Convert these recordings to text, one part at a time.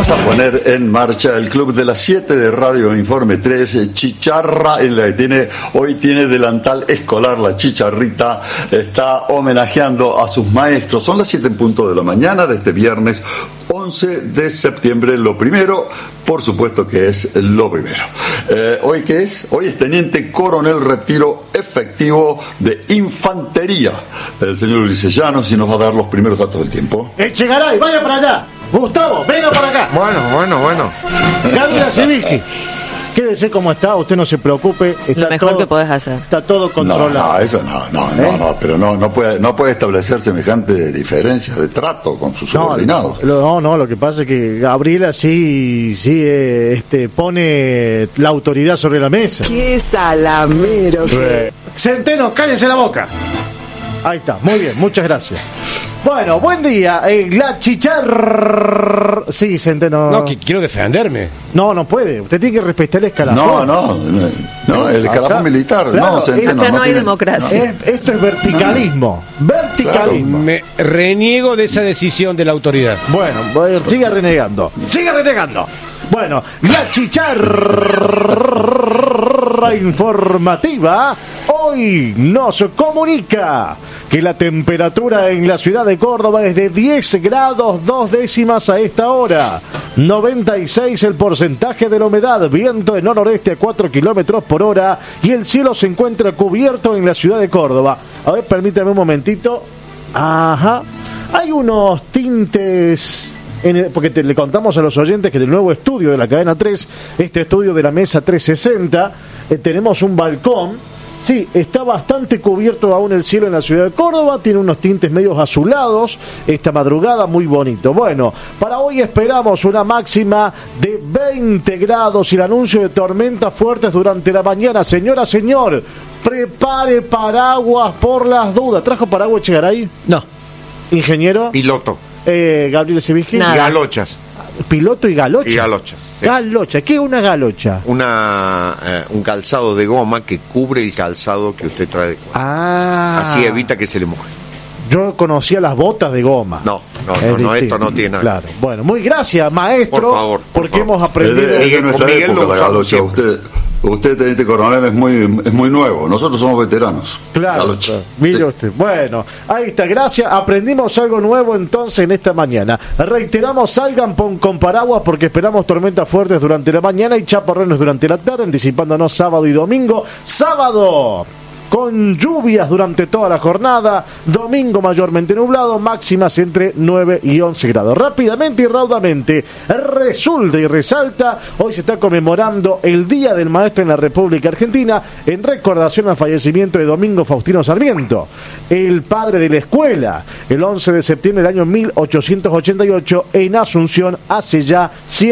Vamos a poner en marcha el Club de las 7 de Radio Informe 3, Chicharra, en la que hoy tiene delantal escolar, la Chicharrita, está homenajeando a sus maestros. Son las 7 en punto de la mañana de este viernes 11 de septiembre. Lo primero, por supuesto que es lo primero. ¿Hoy qué es? Hoy es Teniente Coronel Retiro Efectivo de Infantería. El señor Ulises Llanos y nos va a dar los primeros datos del tiempo. Echegaray, vaya para allá. Gustavo, venga para acá. Bueno. Gabriela Sibisky, quédese como está, usted no se preocupe. Está lo mejor todo, que podés hacer. Está todo controlado. No, eso no, pero no puede establecer semejante diferencia de trato con sus subordinados. No, lo que pasa es que Gabriela sí pone la autoridad sobre la mesa. ¡Qué salamero! Centeno, cállese la boca. Ahí está, muy bien, muchas gracias. Bueno, buen día. La Chicharra. Sí, Centeno. No, que quiero defenderme. No puede. Usted tiene que respetar el escalafón. No, el escalafón militar. Claro, no, Centeno. No hay democracia. Esto es verticalismo. Verticalismo. Me reniego de esa decisión de la autoridad. Bueno, siga renegando. Bueno, la Chicharra informativa hoy nos comunica que la temperatura en la ciudad de Córdoba es de 10 grados 2 décimas a esta hora. 96 el porcentaje de la humedad, viento de noroeste a 4 kilómetros por hora y el cielo se encuentra cubierto en la ciudad de Córdoba. A ver, permítame un momentito. Ajá. Hay unos tintes... porque le contamos a los oyentes que en el nuevo estudio de la cadena 3, este estudio de la mesa 360, tenemos un balcón. Sí, está bastante cubierto aún el cielo en la ciudad de Córdoba, tiene unos tintes medios azulados, esta madrugada muy bonito. Bueno, para hoy esperamos una máxima de 20 grados y el anuncio de tormentas fuertes durante la mañana. Señora, señor, prepare paraguas por las dudas. ¿Trajo paraguas, Echegaray? No. ¿Ingeniero? Piloto. Gabriel Sibisky. Galochas. Piloto y galocha. Y galochas. Sí. Galocha, ¿qué es una galocha? Un calzado de goma que cubre el calzado que usted trae. Así evita que se le moje. Yo conocía las botas de goma. No, esto no tiene nada. Claro. Bueno, muy gracias, maestro. Por favor. Porque hemos aprendido. Es de nuestra época la galocha. Usted, teniente coronel, es muy nuevo. Nosotros somos veteranos. Claro. Mire usted. Bueno, ahí está. Gracias. Aprendimos algo nuevo entonces en esta mañana. Reiteramos, salgan con paraguas porque esperamos tormentas fuertes durante la mañana y chaparrones durante la tarde, anticipándonos sábado y domingo. Sábado con lluvias durante toda la jornada, domingo mayormente nublado, máximas entre 9 y 11 grados. Rápidamente y raudamente, resulta y resalta, hoy se está conmemorando el Día del Maestro en la República Argentina, en recordación al fallecimiento de Domingo Faustino Sarmiento, el padre de la escuela, el 11 de septiembre del año 1888, en Asunción, hace ya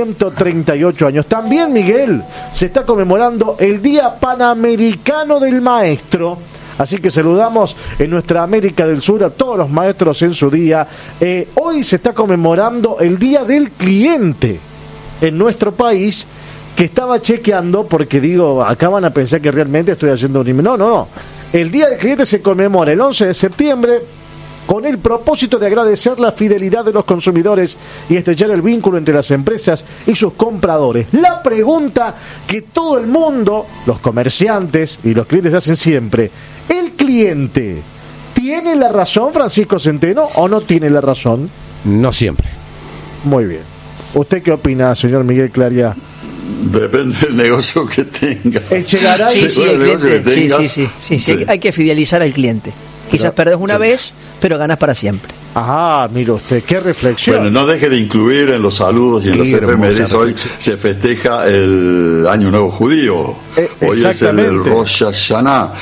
138 años. También, Miguel, se está conmemorando el Día Panamericano del Maestro. Así que saludamos en nuestra América del Sur a todos los maestros en su día. Hoy se está conmemorando el Día del Cliente en nuestro país, que estaba chequeando, porque acá van a pensar que realmente estoy haciendo un... No. El Día del Cliente se conmemora el 11 de septiembre con el propósito de agradecer la fidelidad de los consumidores y estrechar el vínculo entre las empresas y sus compradores. La pregunta que todo el mundo, los comerciantes y los clientes hacen siempre: ¿el cliente tiene la razón, Francisco Centeno, o no tiene la razón? No siempre. Muy bien. ¿Usted qué opina, señor Miguel Claria? Depende del negocio que tenga. Echegaray. Sí, el cliente. Sí. Hay que fidelizar al cliente. Quizás perdés una vez, pero ganas para siempre. Mira usted, qué reflexión. Bueno, no deje de incluir en los saludos y en los efemérides. Hoy se festeja el Año Nuevo Judío. Hoy es el Rosh Hashanah.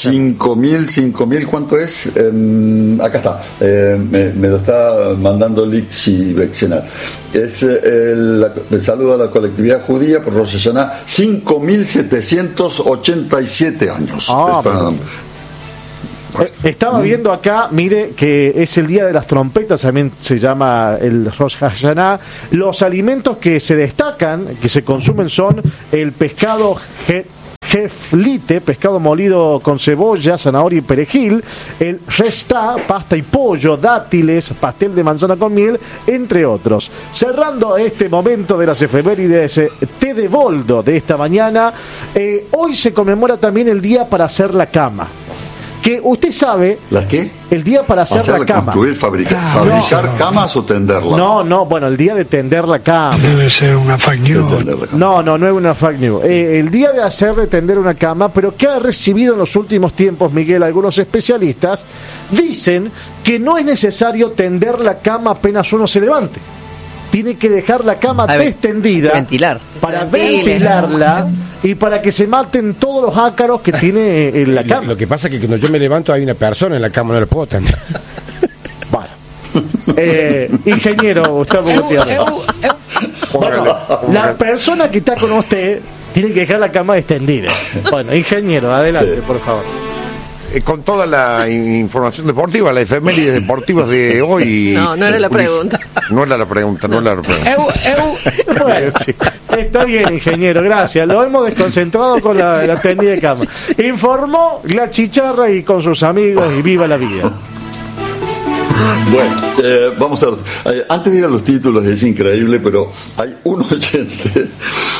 5.000, ¿cuánto es? Acá está. Me lo está mandando Lixi Bexenar. Es el saludo a la colectividad judía por Rosh Hashanah. 5.787 años. Estaba viendo acá, mire, que es el Día de las Trompetas, también se llama el Rosh Hashanah. Los alimentos que se destacan, que se consumen, son el pescado jeflite, pescado molido con cebolla, zanahoria y perejil, el restá, pasta y pollo, dátiles, pastel de manzana con miel, entre otros. Cerrando este momento de las efemérides té de boldo de esta mañana, hoy se conmemora también el día para hacer la cama. Que usted sabe... ¿La qué? El día para hacer la cama. Construir, fabricar camas o tenderla. No, bueno, el día de tender la cama. Debe ser una fake news. No es una fake news. El día de tender una cama, pero que ha recibido en los últimos tiempos, Miguel, algunos especialistas, dicen que no es necesario tender la cama apenas uno se levante. Tiene que dejar la cama destendida para ventilarla y para que se maten todos los ácaros que tiene en la cama. Lo que pasa es que cuando yo me levanto hay una persona en la cama, no la puedo tender. Bueno, ingeniero Gustavo Gutiérrez. La persona que está con usted tiene que dejar la cama extendida. Bueno, ingeniero, adelante, por favor. Con toda la información deportiva, las efemérides deportivas de hoy. No era la pregunta. No era la pregunta. Bueno, está bien, ingeniero, gracias. Lo hemos desconcentrado con la tendida de cama. Informó la chicharra y con sus amigos y viva la vida. Bueno, vamos a ver. Antes de ir a los títulos, es increíble, pero hay un oyente,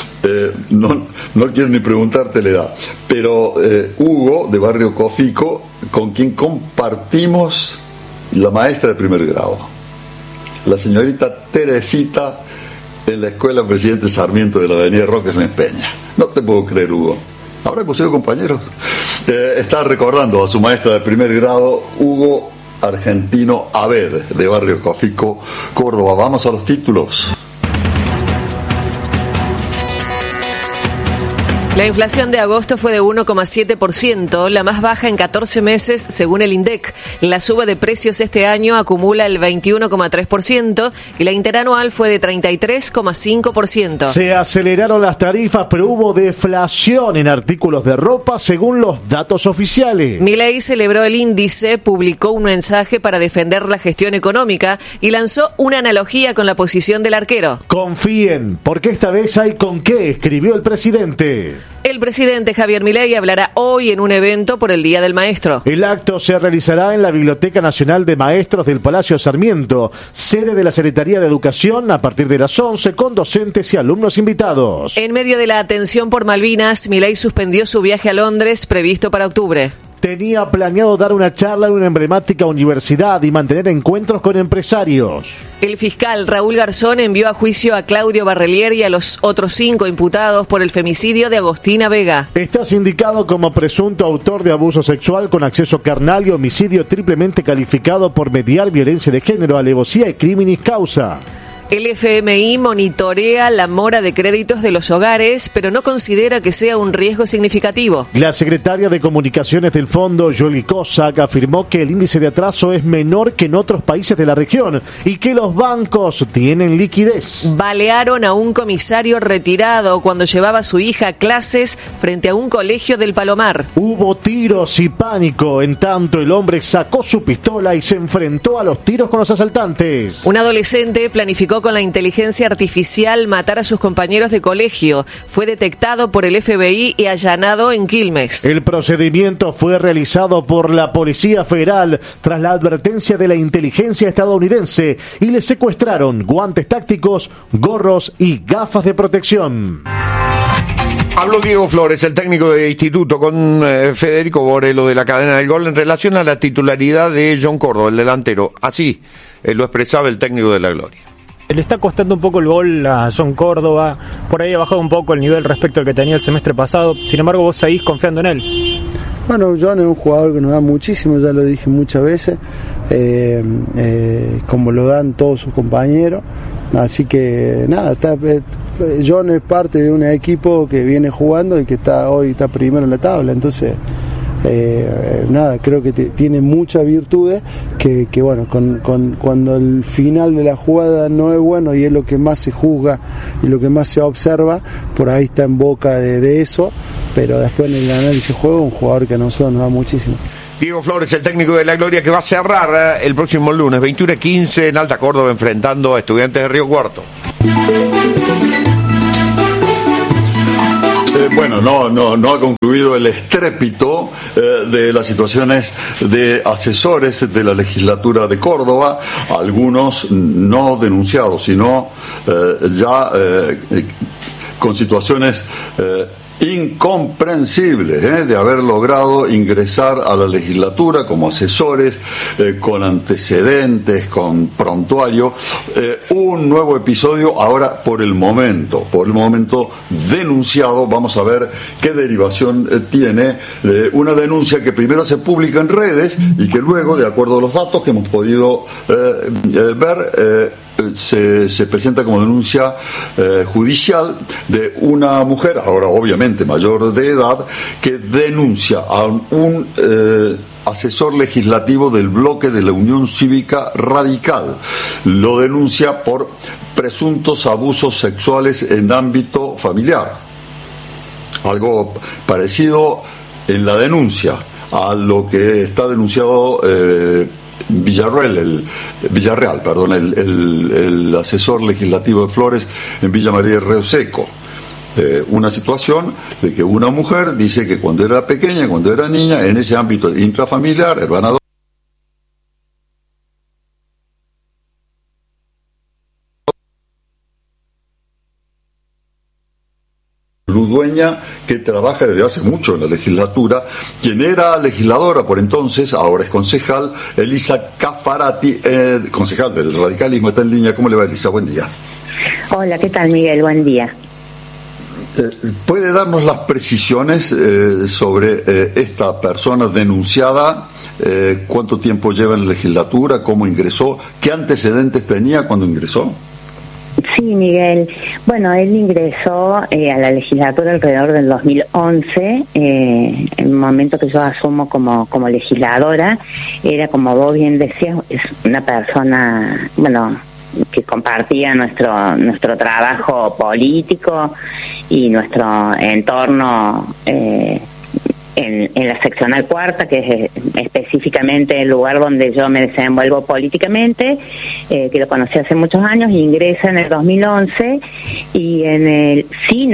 no quiero ni preguntarte la edad, pero Hugo, de Barrio Cofico, con quien compartimos la maestra de primer grado, la señorita Teresita, en la escuela Presidente Sarmiento de la Avenida Roques en Peña. No te puedo creer, Hugo. Ahora hemos sido compañeros. Está recordando a su maestra de primer grado, Hugo Argentino Abed, de Barrio Cofico, Córdoba. Vamos a los títulos. La inflación de agosto fue de 1,7%, la más baja en 14 meses según el INDEC. La suba de precios este año acumula el 21,3% y la interanual fue de 33,5%. Se aceleraron las tarifas, pero hubo deflación en artículos de ropa según los datos oficiales. Milei celebró el índice, publicó un mensaje para defender la gestión económica y lanzó una analogía con la posición del arquero. Confíen, porque esta vez hay con qué, escribió el presidente. El presidente Javier Milei hablará hoy en un evento por el Día del Maestro. El acto se realizará en la Biblioteca Nacional de Maestros del Palacio Sarmiento, sede de la Secretaría de Educación, a partir de las 11, con docentes y alumnos invitados. En medio de la atención por Malvinas, Milei suspendió su viaje a Londres previsto para octubre. Tenía planeado dar una charla en una emblemática universidad y mantener encuentros con empresarios. El fiscal Raúl Garzón envió a juicio a Claudio Barrelier y a los otros 5 imputados por el femicidio de Agostina Vega. Está sindicado como presunto autor de abuso sexual con acceso carnal y homicidio triplemente calificado por mediar violencia de género, alevosía y criminis causa. El FMI monitorea la mora de créditos de los hogares, pero no considera que sea un riesgo significativo. La secretaria de Comunicaciones del Fondo, Yoli Kozak, afirmó que el índice de atraso es menor que en otros países de la región y que los bancos tienen liquidez. Balearon a un comisario retirado cuando llevaba a su hija a clases frente a un colegio del Palomar. Hubo tiros y pánico, en tanto el hombre sacó su pistola y se enfrentó a los tiros con los asaltantes. Un adolescente planificó con la inteligencia artificial matar a sus compañeros de colegio. Fue detectado por el FBI y allanado en Quilmes. El procedimiento fue realizado por la Policía Federal tras la advertencia de la inteligencia estadounidense y le secuestraron guantes tácticos, gorros y gafas de protección. Habló Diego Flores, el técnico de instituto, con Federico Borello de la cadena del gol en relación a la titularidad de John Córdoba, el delantero. Así lo expresaba el técnico de la Gloria. Le está costando un poco el gol a John Córdoba, por ahí ha bajado un poco el nivel respecto al que tenía el semestre pasado, sin embargo vos seguís confiando en él. Bueno, John es un jugador que nos da muchísimo, ya lo dije muchas veces, como lo dan todos sus compañeros, así que nada, John es parte de un equipo que viene jugando y que hoy está primero en la tabla, entonces... nada, creo que tiene muchas virtudes que bueno, cuando el final de la jugada no es bueno y es lo que más se juzga y lo que más se observa, por ahí está en boca de eso, pero después en el análisis de juego, un jugador que a nosotros nos da muchísimo. Diego Flores, el técnico de la Gloria, que va a cerrar el próximo lunes 21:15 en Alta Córdoba, enfrentando a Estudiantes de Río Cuarto. Bueno, no ha concluido el estrépito de las situaciones de asesores de la legislatura de Córdoba, algunos no denunciados, sino ya con situaciones incomprensibles, de haber logrado ingresar a la legislatura como asesores, con antecedentes, con prontuario. Un nuevo episodio ahora por el momento denunciado. Vamos a ver qué derivación tiene una denuncia que primero se publica en redes y que luego, de acuerdo a los datos que hemos podido ver, se presenta como denuncia judicial de una mujer, ahora obviamente mayor de edad, que denuncia a un asesor legislativo del bloque de la Unión Cívica Radical. Lo denuncia por presuntos abusos sexuales en ámbito familiar. Algo parecido en la denuncia a lo que está denunciado Villarreal, el asesor legislativo de Flores en Villa María de Río Seco. Una situación de que una mujer dice que cuando era pequeña, cuando era niña, en ese ámbito intrafamiliar, hermana Ludueña, que trabaja desde hace mucho en la legislatura, quien era legisladora por entonces, ahora es concejal, Elisa Caffarati, concejal del radicalismo, está en línea. ¿Cómo le va, Elisa? Buen día. Hola, ¿qué tal, Miguel? Buen día. ¿Puede darnos las precisiones sobre esta persona denunciada? ¿Cuánto tiempo lleva en la legislatura? ¿Cómo ingresó? ¿Qué antecedentes tenía cuando ingresó? Sí, Miguel. Bueno, él ingresó a la legislatura alrededor del 2011, en el momento que yo asumo como legisladora. Era, como vos bien decías, es una persona, que compartía nuestro trabajo político y nuestro entorno en la seccional cuarta, que es específicamente el lugar donde yo me desenvuelvo políticamente, que lo conocí hace muchos años. Ingresa en el 2011 y sin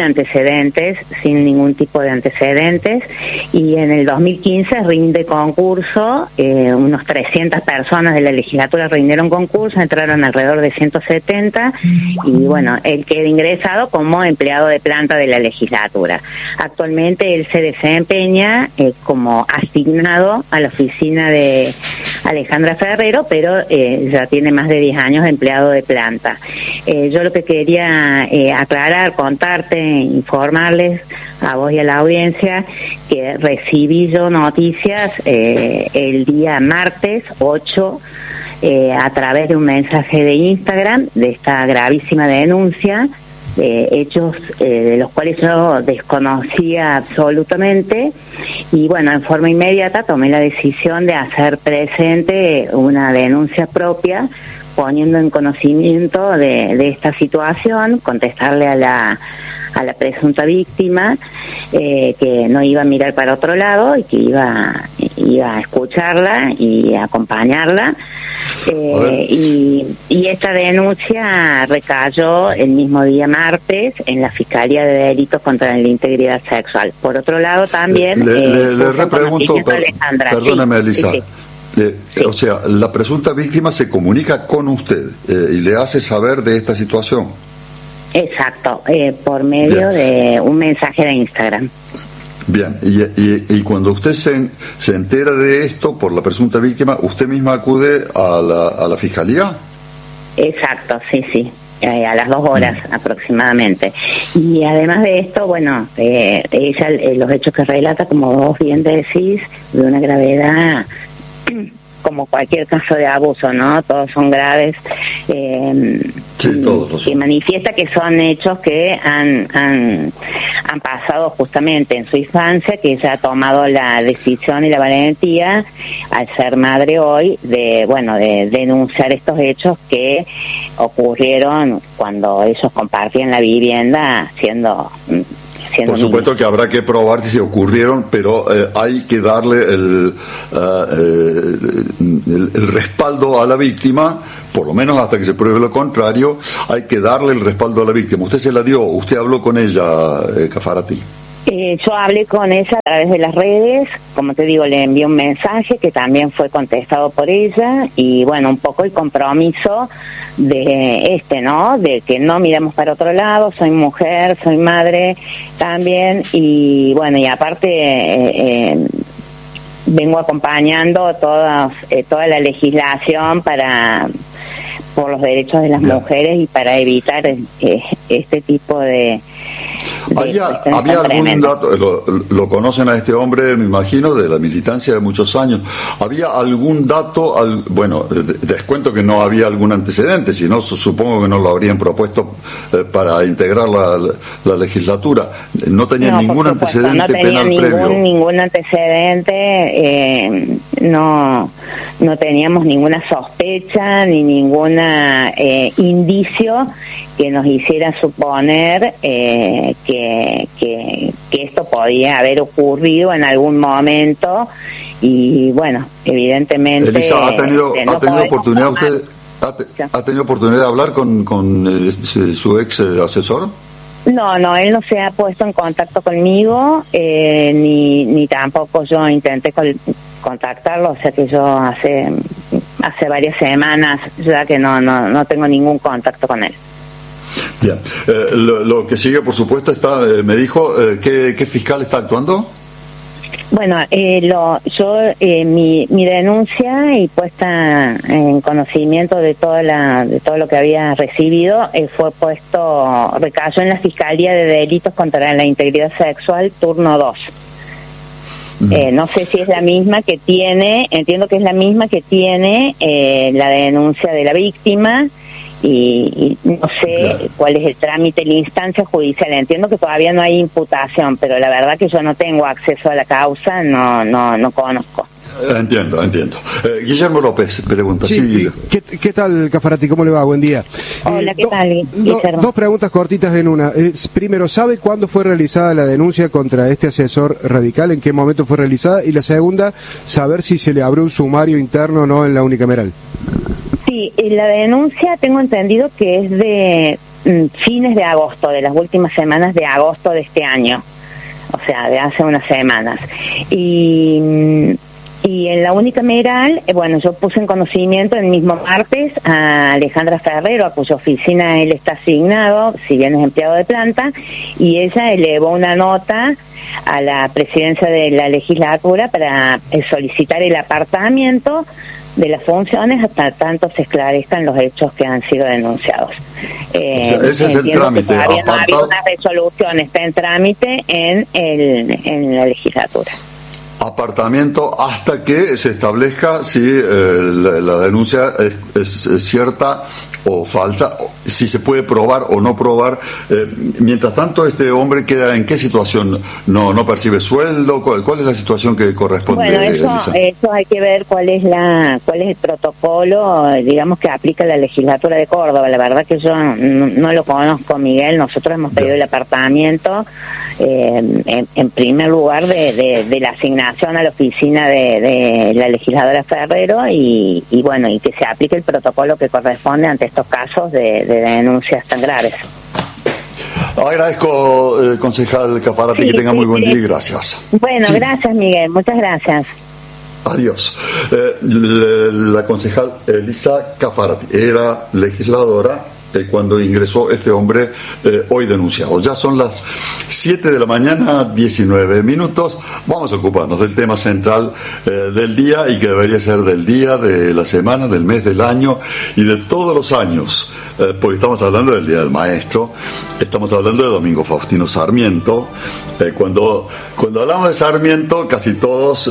ningún tipo de antecedentes, y en el 2015 rinde concurso. Unos 300 personas de la legislatura rindieron concurso, entraron alrededor de 170, y bueno, él queda ingresado como empleado de planta de la legislatura. Actualmente él se desempeña como asignado a la oficina de Alejandra Ferrero, pero ya tiene más de 10 años de empleado de planta. Yo lo que quería aclarar, contarte, informarles a vos y a la audiencia, que recibí yo noticias el día martes 8 a través de un mensaje de Instagram de esta gravísima denuncia, hechos de los cuales yo desconocía absolutamente, y bueno, en forma inmediata tomé la decisión de hacer presente una denuncia propia, poniendo en conocimiento de esta situación, contestarle a la presunta víctima, que no iba a mirar para otro lado y que iba a escucharla y a acompañarla. Y esta denuncia recayó el mismo día martes en la Fiscalía de Delitos contra la Integridad Sexual. Por otro lado, también le repregunto, perdóname, Elisa. Sí. O sea, la presunta víctima se comunica con usted y le hace saber de esta situación. Exacto, por medio de un mensaje de Instagram. Bien, y cuando usted se entera de esto por la presunta víctima, ¿usted misma acude a la fiscalía? Exacto, sí, a las 2 horas aproximadamente. Y además de esto, bueno, ella, los hechos que relata, como vos bien decís, de una gravedad como cualquier caso de abuso, ¿no? Todos son graves. Sí, todos. Que manifiesta que son hechos que han pasado justamente en su infancia, que ella ha tomado la decisión y la valentía, al ser madre hoy, de denunciar estos hechos que ocurrieron cuando ellos compartían la vivienda siendo por supuesto niños. Que habrá que probar si se ocurrieron, pero hay que darle el respaldo a la víctima, por lo menos hasta que se pruebe lo contrario. Hay que darle el respaldo a la víctima. Usted se la dio, usted habló con ella, Caffarati. Yo hablé con ella a través de las redes, como te digo, le envié un mensaje que también fue contestado por ella, y bueno, un poco el compromiso de ¿no? De que no miremos para otro lado. Soy mujer, soy madre también, y bueno, y aparte vengo acompañando toda la legislación por los derechos de las mujeres y para evitar este tipo de ¿Había algún dato, lo conocen a este hombre, me imagino, de la militancia de muchos años? ¿Había algún dato, descuento que no había algún antecedente, si no, supongo que no lo habrían propuesto para integrar la legislatura? ¿No tenía ningún antecedente penal previo? Ningún antecedente, no teníamos ninguna sospecha ni ningún indicio que nos hiciera suponer que esto podía haber ocurrido en algún momento, y bueno, evidentemente. Elisa, ¿ha tenido oportunidad usted? ¿Ha tenido oportunidad de hablar con su ex asesor? No, él no se ha puesto en contacto conmigo, ni tampoco yo intenté contactarlo, o sea que yo hace varias semanas ya que no tengo ningún contacto con él. Bien, lo que sigue, por supuesto, me dijo, ¿qué fiscal está actuando? Bueno, mi denuncia y puesta en conocimiento de todo lo que había recibido recayó en la Fiscalía de Delitos contra la Integridad Sexual, turno 2. No sé si es la misma que tiene, entiendo que es la misma que tiene la denuncia de la víctima, y no sé cuál es el trámite, la instancia judicial. Entiendo que todavía no hay imputación, pero la verdad que yo no tengo acceso a la causa, no conozco. Entiendo. Guillermo López pregunta. Sí, ¿qué tal, Caffarati? ¿Cómo le va? Buen día. Hola, ¿qué tal, Guillermo? Dos preguntas cortitas en una. Primero, ¿sabe cuándo fue realizada la denuncia contra este asesor radical? ¿En qué momento fue realizada? Y la segunda, saber si se le abrió un sumario interno o no en la unicameral. Sí, la denuncia tengo entendido que es de fines de agosto, de las últimas semanas de agosto de este año, o sea, de hace unas semanas. Y en la unicameral, yo puse en conocimiento el mismo martes a Alejandra Ferrero, a cuya oficina él está asignado, si bien es empleado de planta, y ella elevó una nota a la presidencia de la legislatura para solicitar el apartamiento de las funciones hasta tanto se esclarezcan los hechos que han sido denunciados. Ese es el trámite. Todavía no ha habido una resolución, está en trámite en la legislatura. Apartamiento hasta que se establezca si la denuncia es cierta o falsa, si se puede probar o no probar. Mientras tanto, este hombre queda en qué situación, no percibe sueldo. ¿Cuál es la situación que corresponde? Bueno, eso hay que ver cuál es el protocolo, digamos, que aplica la legislatura de Córdoba. La verdad que yo no lo conozco, Miguel. Nosotros hemos pedido el apartamiento en primer lugar de la asignación a la oficina de la legisladora Ferrero, y bueno, y que se aplique el protocolo que corresponde ante estos casos de denuncias tan graves. Agradezco, concejal Caffarati, que tenga muy buen día y gracias. Bueno, gracias, Miguel, muchas gracias. Adiós. La concejal Elisa Caffarati era legisladora cuando ingresó este hombre hoy denunciado. Ya son las 7 de la mañana, 19 minutos. Vamos a ocuparnos del tema central del día, y que debería ser del día, de la semana, del mes, del año y de todos los años, porque estamos hablando del Día del Maestro, estamos hablando de Domingo Faustino Sarmiento. Cuando hablamos de Sarmiento, casi todos,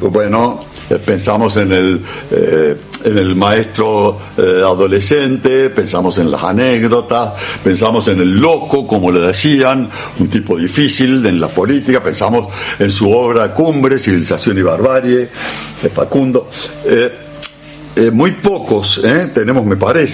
pensamos en el maestro adolescente, pensamos en las anécdotas, pensamos en el loco, como le decían, un tipo difícil en la política, pensamos en su obra cumbre, Civilización y Barbarie, de Facundo. Muy pocos tenemos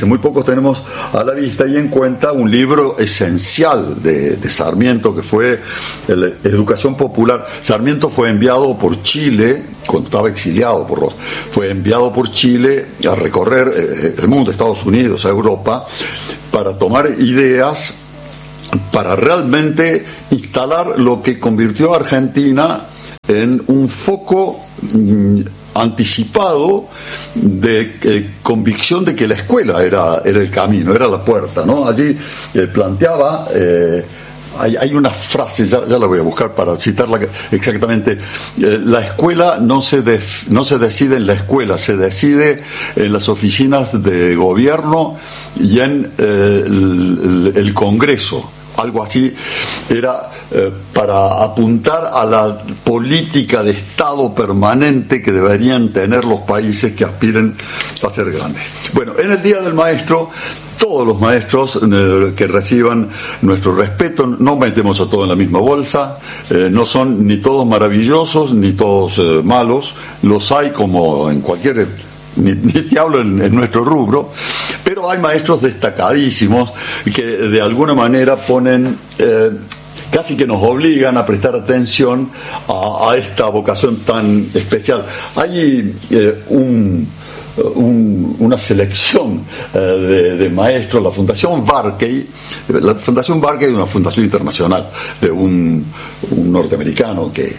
a la vista y en cuenta un libro esencial de Sarmiento, que fue Educación Popular. Sarmiento fue enviado por Chile, cuando estaba exiliado fue enviado por Chile a recorrer el mundo, Estados Unidos, a Europa, para tomar ideas para realmente instalar lo que convirtió a Argentina en un foco anticipado de convicción de que la escuela era el camino, era la puerta, ¿no? Allí planteaba, hay una frase, ya la voy a buscar para citarla exactamente, la escuela no se decide en la escuela, se decide en las oficinas de gobierno y en el Congreso. Algo así era para apuntar a la política de Estado permanente que deberían tener los países que aspiren a ser grandes. Bueno, en el Día del Maestro, todos los maestros que reciban nuestro respeto, no metemos a todos en la misma bolsa, no son ni todos maravillosos ni todos malos, los hay como en cualquier, ni te hablo en nuestro rubro, pero hay maestros destacadísimos que de alguna manera ponen, casi que nos obligan a prestar atención a esta vocación tan especial. Hay una selección de maestros, la Fundación Barkey. La Fundación Barkey es una fundación internacional de un norteamericano que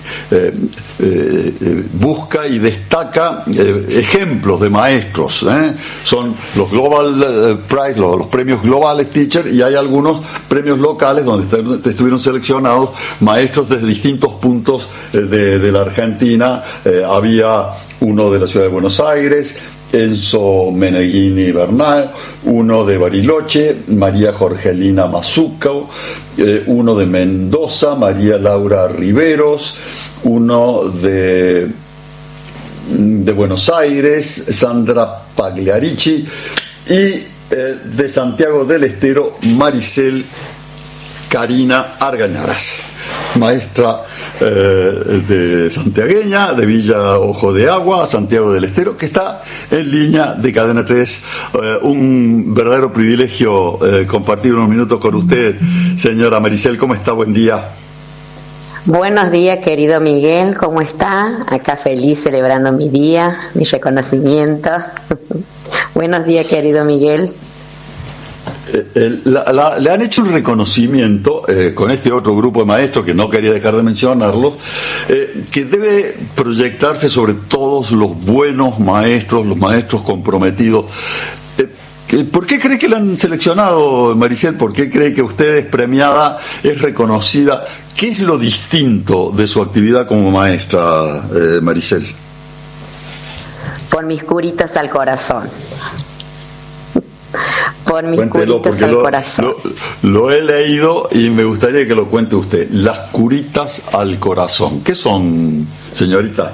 busca y destaca ejemplos de maestros. Son los Global Prize, los premios globales Teacher, y hay algunos premios locales donde estuvieron seleccionados maestros desde distintos puntos de la Argentina. Había uno de la ciudad de Buenos Aires, Enzo Meneghini Bernal, uno de Bariloche, María Jorgelina Mazuco, uno de Mendoza, María Laura Riveros, uno de Buenos Aires, Sandra Pagliarici, y de Santiago del Estero, Maricel Karina Argañarás, maestra de santiagueña, de Villa Ojo de Agua, Santiago del Estero, que está en línea de Cadena 3. Un verdadero privilegio compartir unos minutos con usted, señora Maricel. ¿Cómo está? Buen día. Buenos días, querido Miguel. ¿Cómo está? Acá feliz celebrando mi día, mi reconocimiento. Buenos días, querido Miguel. Le han hecho un reconocimiento con este otro grupo de maestros, que no quería dejar de mencionarlos, que debe proyectarse sobre todos los buenos maestros, los maestros comprometidos. ¿Por qué cree que la han seleccionado, Maricel? ¿Por qué cree que usted es premiada, es reconocida? ¿Qué es lo distinto de su actividad como maestra, Maricel? Por mis curitas al corazón. Por mis Cuéntelo, curitas al corazón. Lo he leído y me gustaría que lo cuente usted. Las curitas al corazón. ¿Qué son, señorita?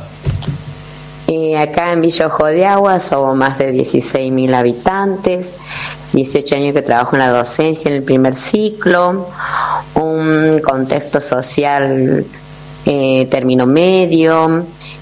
Acá en Villa Ojo de Agua somos más de 16.000 habitantes, 18 años que trabajo en la docencia en el primer ciclo, un contexto social término medio,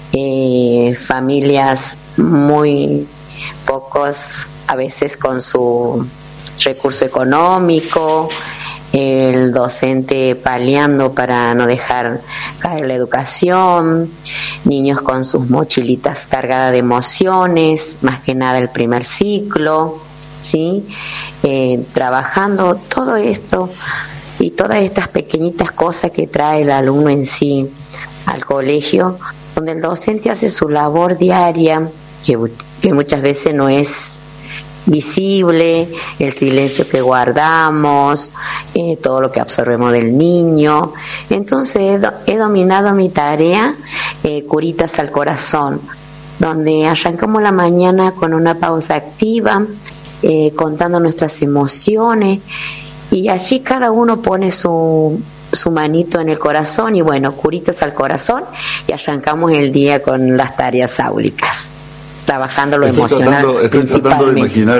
familias muy pocos, a veces con su recurso económico, el docente paliando para no dejar caer la educación, niños con sus mochilitas cargadas de emociones, más que nada el primer ciclo, ¿sí? Trabajando todo esto y todas estas pequeñitas cosas que trae el alumno en sí al colegio, donde el docente hace su labor diaria, que muchas veces no es visible, el silencio que guardamos, todo lo que absorbemos del niño. Entonces he dominado mi tarea, curitas al corazón, donde arrancamos la mañana con una pausa activa, contando nuestras emociones, y allí cada uno pone su manito en el corazón, y bueno, curitas al corazón, y arrancamos el día con las tareas áulicas, trabajando lo emocional. Estoy tratando de imaginar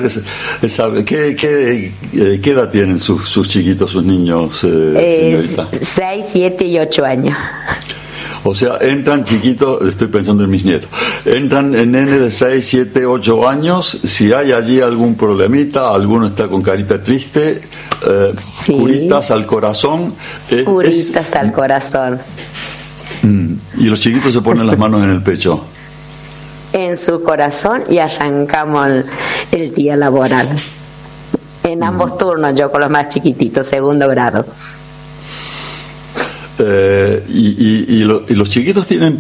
¿qué edad tienen sus chiquitos, sus niños, señorita? 6, 7 y 8 años. O sea, entran chiquitos, estoy pensando en mis nietos, entran en nenes de 6, 7, 8 años, si hay allí algún problemita, alguno está con carita triste, sí. Curitas al corazón. Curitas al corazón. Y los chiquitos se ponen las manos en el pecho. En su corazón, y arrancamos el día laboral. en ambos turnos, yo con los más chiquititos, segundo grado. Y los chiquitos tienen